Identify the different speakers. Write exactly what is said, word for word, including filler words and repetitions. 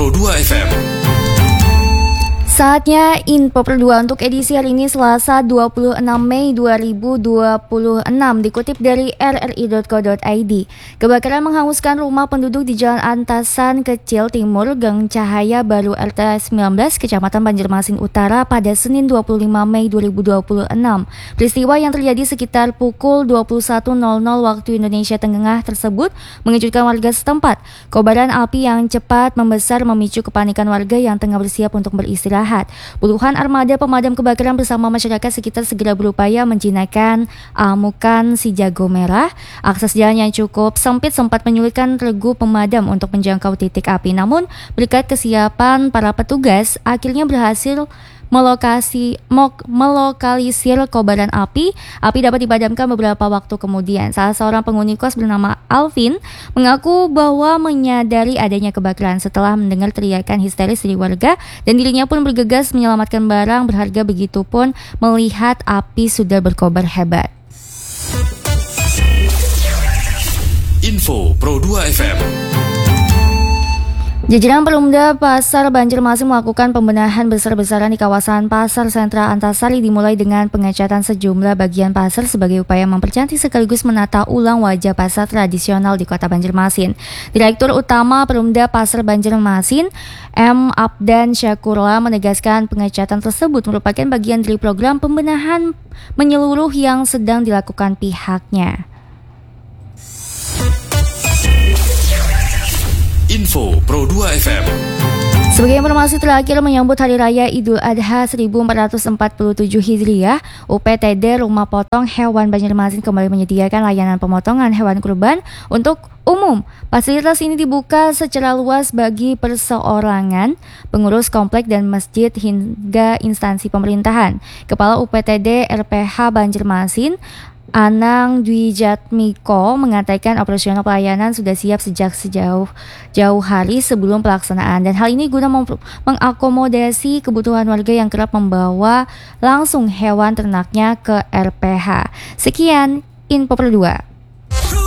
Speaker 1: Pro dua F M.
Speaker 2: Saatnya Info Pro dua untuk edisi hari ini Selasa dua puluh enam Mei dua ribu dua puluh enam, dikutip dari r r i dot co dot i d. Kebakaran menghanguskan rumah penduduk di Jalan Antasan Kecil Timur, Gang Cahaya Baru R T sembilan belas, Kecamatan Banjarmasin Utara pada Senin dua puluh lima Mei dua ribu dua puluh enam. Peristiwa yang terjadi sekitar pukul dua puluh satu nol nol waktu Indonesia Tengah tersebut mengejutkan warga setempat. Kobaran api yang cepat membesar memicu kepanikan warga yang tengah bersiap untuk beristirahat. Puluhan armada pemadam kebakaran bersama masyarakat sekitar segera berupaya menjinakkan amukan si jago merah. Akses jalan yang cukup sempit sempat menyulitkan regu pemadam untuk menjangkau titik api. Namun berkat kesiapan para petugas, akhirnya berhasil melokasi, mok, melokalisir kobaran api. Api dapat dipadamkan beberapa waktu kemudian. Salah seorang penghuni kos bernama Alvin mengaku bahwa menyadari adanya kebakaran setelah mendengar teriakan histeris dari warga dan dirinya pun bergegas menyelamatkan barang berharga, begitupun melihat api sudah berkobar hebat.
Speaker 1: Info Pro dua F M.
Speaker 2: Jajaran Perumda Pasar Banjarmasin melakukan pembenahan besar-besaran di kawasan Pasar Sentral Antasari, dimulai dengan pengecatan sejumlah bagian pasar sebagai upaya mempercantik sekaligus menata ulang wajah pasar tradisional di Kota Banjarmasin. Direktur Utama Perumda Pasar Banjarmasin, M. Abdan Syakurla, menegaskan pengecatan tersebut merupakan bagian dari program pembenahan menyeluruh yang sedang dilakukan pihaknya.
Speaker 1: Info Pro dua F M.
Speaker 2: Sebagai informasi terakhir menyambut Hari Raya Idul Adha seribu empat ratus empat puluh tujuh Hijriah, U P T D Rumah Potong Hewan Banjarmasin kembali menyediakan layanan pemotongan hewan kurban untuk umum. Fasilitas ini dibuka secara luas bagi perseorangan, pengurus komplek dan masjid hingga instansi pemerintahan. Kepala U P T D R P H Banjarmasin, Anang Dwi Jatmiko, mengatakan operasional pelayanan sudah siap sejak sejauh jauh hari sebelum pelaksanaan, dan hal ini guna mengakomodasi kebutuhan warga yang kerap membawa langsung hewan ternaknya ke R P H. Sekian Info Pro dua.